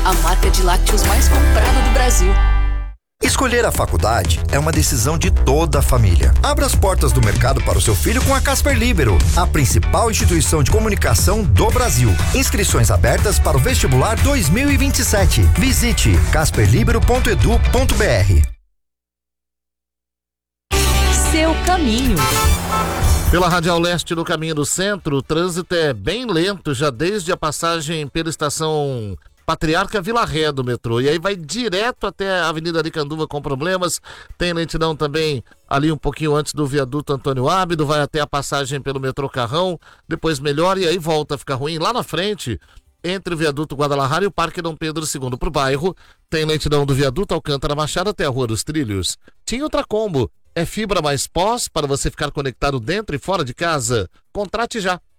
a marca de lácteos mais comprada do Brasil. Escolher a faculdade é uma decisão de toda a família. Abra as portas do mercado para o seu filho com a Casper Libero, a principal instituição de comunicação do Brasil. Inscrições abertas para o vestibular 2027. Visite casperlibero.edu.br. Seu caminho. Pela Radial Leste no caminho do centro, o trânsito é bem lento já desde a passagem pela estação Patriarca Vila Ré do metrô. E aí vai direto até a Avenida Aricanduva com problemas. Tem lentidão também ali um pouquinho antes do viaduto Antônio Ábido, vai até a passagem pelo metrô Carrão, depois melhora e aí volta a ficar ruim. Lá na frente, entre o viaduto Guadalajara e o Parque Dom Pedro II pro bairro, tem lentidão do viaduto Alcântara Machado até a Rua dos Trilhos. Tinha outra combo. É fibra mais pós para você ficar conectado dentro e fora de casa? Contrate já.